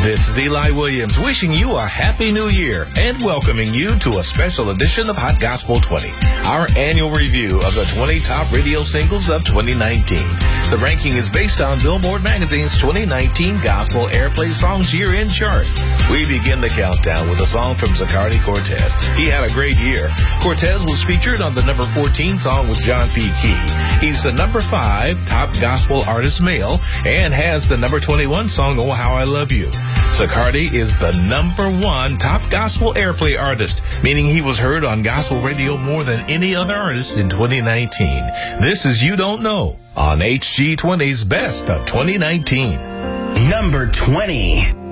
This is Eli Williams wishing you a happy new year and welcoming you to a special edition of Hot Gospel 20, our annual review of the 20 top radio singles of 2019. The ranking is based on Billboard Magazine's 2019 Gospel Airplay Songs Year-End Chart. We begin the countdown with a song from Zacardi Cortez. He had a great year. Cortez was featured on the number 14 song with John P. Key. He's the number 5 top gospel artist male and has the number 21 song, Oh How I Love You. Zacardi is the number 1 top gospel airplay artist, meaning he was heard on gospel radio more than any other artist in 2019. This is You Don't Know on HG20's Best of 2019. Number 20.